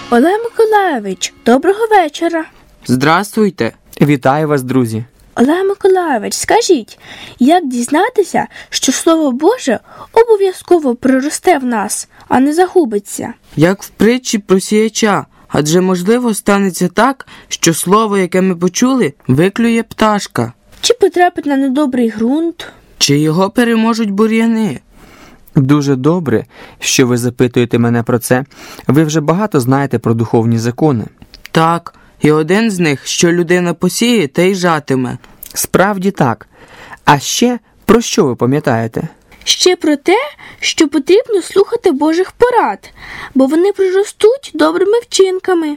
Олег Миколайович, доброго вечора. Здрастуйте. Вітаю вас, друзі. Олег Миколайович, скажіть, як дізнатися, що Слово Боже обов'язково проросте в нас, а не загубиться? Як в притчі про сіяча, адже можливо станеться так, що слово, яке ми почули, виклює пташка. Чи потрапить на недобрий ґрунт? Чи його переможуть бур'яни? Дуже добре, що ви запитуєте мене про це. Ви вже багато знаєте про духовні закони. Так, і один з них, що людина посіє, те й жатиме. Справді так. А ще про що ви пам'ятаєте? Ще про те, що потрібно слухати Божих порад, бо вони проростуть добрими вчинками.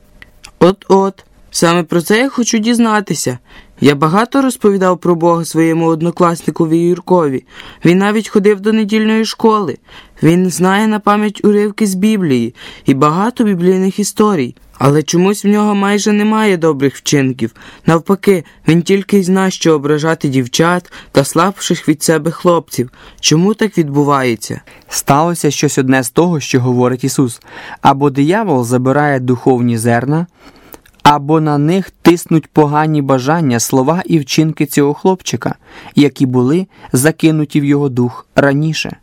От-от, саме про це я хочу дізнатися. Я багато розповідав про Бога своєму однокласникові Юркові. Він навіть ходив до недільної школи. Він знає на пам'ять уривки з Біблії і багато біблійних історій. Але чомусь в нього майже немає добрих вчинків. Навпаки, він тільки й знає, що ображати дівчат та слабших від себе хлопців. Чому так відбувається? Сталося щось одне з того, що говорить Ісус. Або диявол забирає духовні зерна, або на них тиснуть погані бажання, слова і вчинки цього хлопчика, які були закинуті в його дух раніше.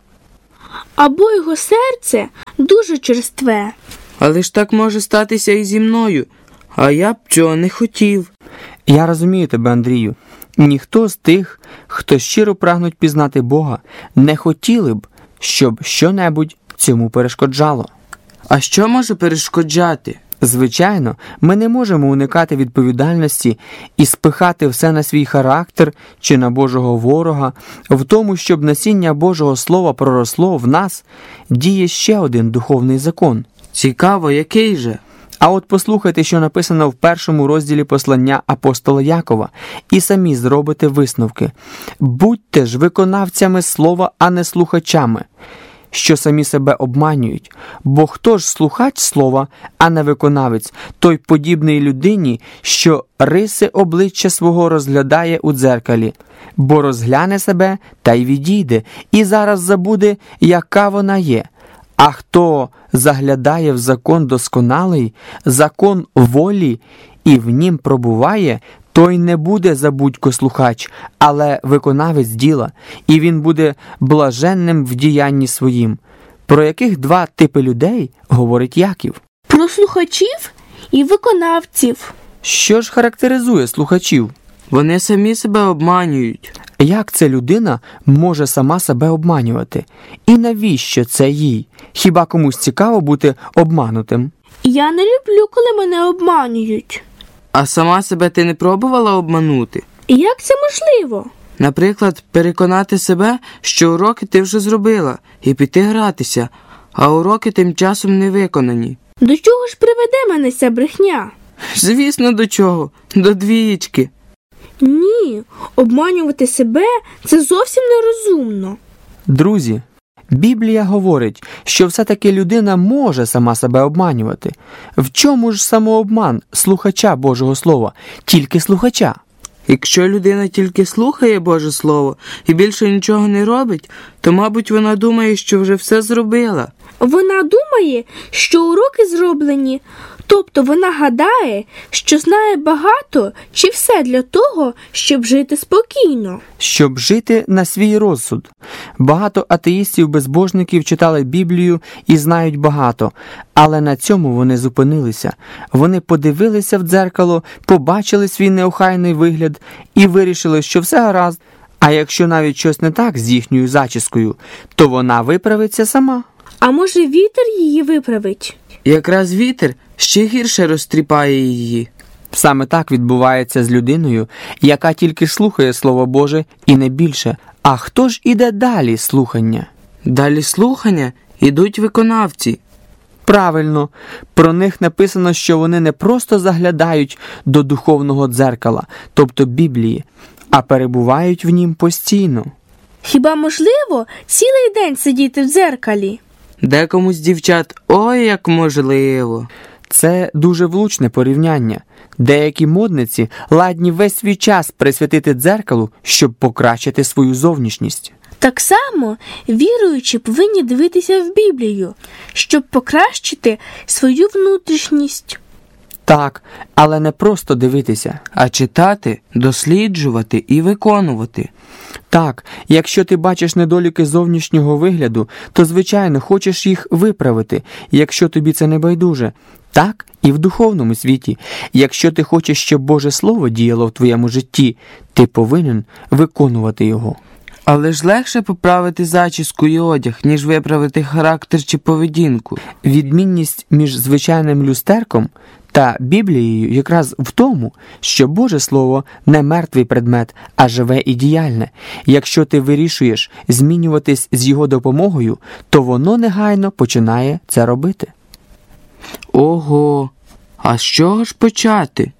Або його серце дуже черстве. Але ж так може статися і зі мною, а я б цього не хотів. Я розумію тебе, Андрію. Ніхто з тих, хто щиро прагнуть пізнати Бога, не хотіли б, щоб що-небудь цьому перешкоджало. А що може перешкоджати? Звичайно, ми не можемо уникати відповідальності і спихати все на свій характер чи на Божого ворога. В тому, щоб насіння Божого Слова проросло в нас, діє ще один духовний закон. Цікаво, який же? А от послухайте, що написано в 1 розділі послання апостола Якова, і самі зробите висновки. «Будьте ж виконавцями слова, а не слухачами, що самі себе обманюють. Бо хто ж слухач слова, а не виконавець, той подібний людині, що риси обличчя свого розглядає у дзеркалі, бо розгляне себе та й відійде, і зараз забуде, яка вона є. А хто заглядає в закон досконалий, закон волі, і в нім пробуває, той не буде забудько-слухач, але виконавець діла, і він буде блаженним в діянні своїм». Про яких два типи людей говорить Яків? Про слухачів і виконавців. Що ж характеризує слухачів? Вони самі себе обманюють. Як ця людина може сама себе обманювати? І навіщо це їй? Хіба комусь цікаво бути обманутим? Я не люблю, коли мене обманюють. А сама себе ти не пробувала обманути? Як це можливо? Наприклад, переконати себе, що уроки ти вже зробила, і піти гратися, а уроки тим часом не виконані. До чого ж приведе мене ця брехня? Звісно, до чого? До двієчки. Ні, обманювати себе – це зовсім нерозумно. Друзі, Біблія говорить, що все-таки людина може сама себе обманювати. В чому ж самообман слухача Божого Слова? Тільки слухача. Якщо людина тільки слухає Боже Слово і більше нічого не робить, то, мабуть, вона думає, що вже все зробила. Вона думає, що уроки зроблені, тобто вона гадає, що знає багато чи все для того, щоб жити спокійно. Щоб жити на свій розсуд. Багато атеїстів-безбожників читали Біблію і знають багато, але на цьому вони зупинилися. Вони подивилися в дзеркало, побачили свій неохайний вигляд і вирішили, що все гаразд. А якщо навіть щось не так з їхньою зачіскою, то вона виправиться сама. А може вітер її виправить? Якраз вітер ще гірше розтріпає її. Саме так відбувається з людиною, яка тільки слухає Слово Боже і не більше. А хто ж іде далі слухання? Далі слухання ідуть виконавці. Правильно, про них написано, що вони не просто заглядають до духовного дзеркала, тобто Біблії, а перебувають в нім постійно. Хіба можливо цілий день сидіти в дзеркалі? Декому з дівчат ой як можливо. Це дуже влучне порівняння. Деякі модниці ладні весь свій час присвятити дзеркалу, щоб покращити свою зовнішність. Так само віруючі повинні дивитися в Біблію, щоб покращити свою внутрішність. Так, але не просто дивитися. А читати, досліджувати і виконувати. Так, якщо ти бачиш недоліки зовнішнього вигляду, то, звичайно, хочеш їх виправити, якщо тобі це не байдуже. Так і в духовному світі. Якщо ти хочеш, щоб Боже Слово діяло в твоєму житті, ти повинен виконувати його. Але ж легше поправити зачіску і одяг, ніж виправити характер чи поведінку. Відмінність між звичайним люстерком та Біблією якраз в тому, що Боже Слово не мертвий предмет, а живе і діяльне. Якщо ти вирішуєш змінюватись з його допомогою, то воно негайно починає це робити. Ого, а з чого ж почати?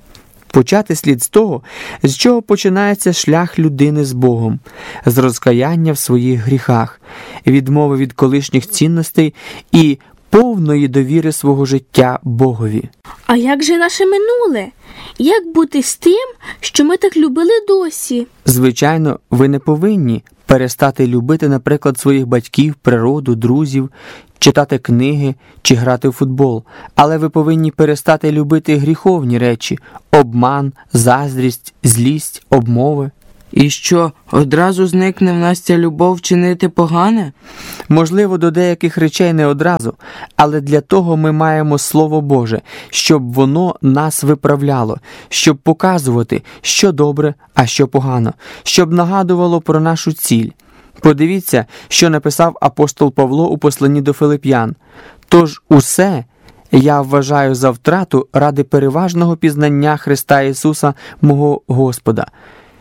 Почати слід з того, з чого починається шлях людини з Богом, з розкаяння в своїх гріхах, відмови від колишніх цінностей і повної довіри свого життя Богові. А як же наше минуле? Як бути з тим, що ми так любили досі? Звичайно, ви не повинні перестати любити, наприклад, своїх батьків, природу, друзів, читати книги чи грати в футбол. Але ви повинні перестати любити гріховні речі – обман, заздрість, злість, обмови. І що, одразу зникне в нас ця любов чинити погане? Можливо, до деяких речей не одразу, але для того ми маємо Слово Боже, щоб воно нас виправляло, щоб показувати, що добре, а що погано, щоб нагадувало про нашу ціль. Подивіться, що написав апостол Павло у посланні до Филип'ян. «Тож усе я вважаю за втрату ради переважного пізнання Христа Ісуса, мого Господа,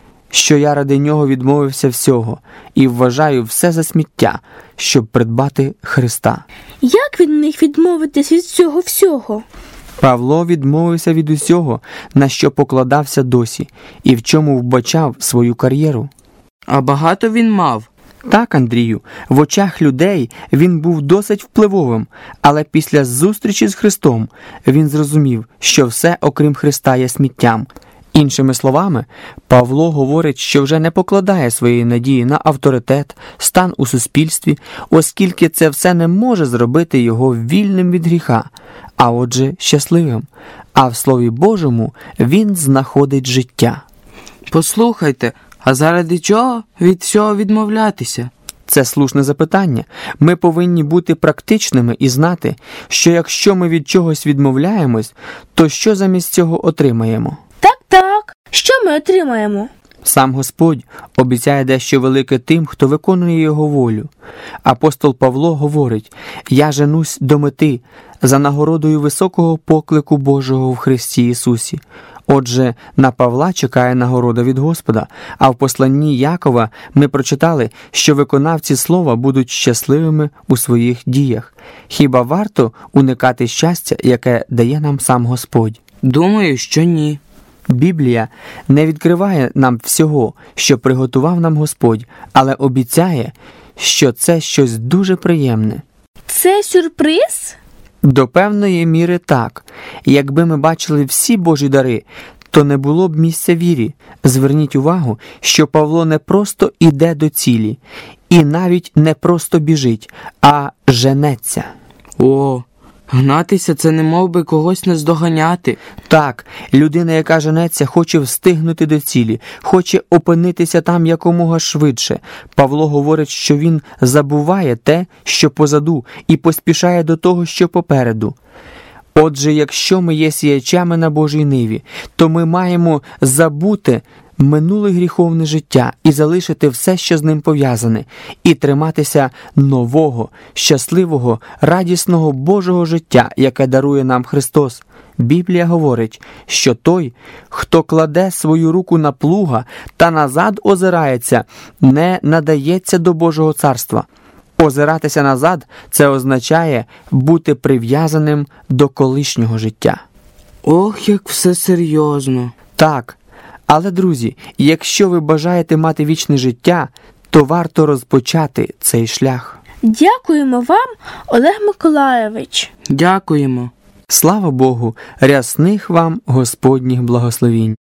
що я ради Нього відмовився всього і вважаю все за сміття, щоб придбати Христа». Як від них відмовитись від цього всього? Павло відмовився від усього, на що покладався досі, і в чому вбачав свою кар'єру. А багато він мав? Так, Андрію, в очах людей він був досить впливовим, але після зустрічі з Христом він зрозумів, що все, окрім Христа, є сміттям. Іншими словами, Павло говорить, що вже не покладає своєї надії на авторитет, стан у суспільстві, оскільки це все не може зробити його вільним від гріха, а отже щасливим. А в Слові Божому він знаходить життя. Послухайте, а заради чого від всього відмовлятися? Це слушне запитання. Ми повинні бути практичними і знати, що якщо ми від чогось відмовляємось, то що замість цього отримаємо? Так. Що ми отримаємо? Сам Господь обіцяє дещо велике тим, хто виконує Його волю. Апостол Павло говорить: «Я женусь до мети за нагородою високого поклику Божого в Христі Ісусі». Отже, на Павла чекає нагорода від Господа, а в посланні Якова ми прочитали, що виконавці слова будуть щасливими у своїх діях. Хіба варто уникати щастя, яке дає нам сам Господь? Думаю, що ні. Біблія не відкриває нам всього, що приготував нам Господь, але обіцяє, що це щось дуже приємне. Це сюрприз? До певної міри так. Якби ми бачили всі Божі дари, то не було б місця вірі. Зверніть увагу, що Павло не просто іде до цілі, і навіть не просто біжить, а женеться. О, гнатися – це не мов би когось наздоганяти. Так, людина, яка женеться, хоче встигнути до цілі, хоче опинитися там якомога швидше. Павло говорить, що він забуває те, що позаду, і поспішає до того, що попереду. Отже, якщо ми є сіячами на Божій ниві, то ми маємо забути минуле гріховне життя і залишити все, що з ним пов'язане, і триматися нового, щасливого, радісного Божого життя, яке дарує нам Христос. Біблія говорить, що той, хто кладе свою руку на плуга та назад озирається, не надається до Божого царства. Озиратися назад – це означає бути прив'язаним до колишнього життя. Ох, як все серйозно. Так, але, друзі, якщо ви бажаєте мати вічне життя, то варто розпочати цей шлях. Дякуємо вам, Олег Миколайович. Дякуємо. Слава Богу, рясних вам Господніх благословінь.